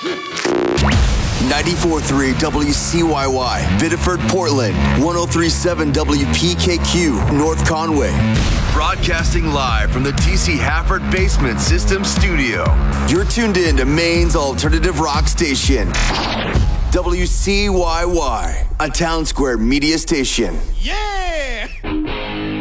94.3 WCYY, Biddeford, Portland. 103.7 WPKQ, North Conway. Broadcasting live from the TC Hafford Basement System Studio. You're tuned in to Maine's alternative rock station. WCYY, a Town Square media station. Yeah!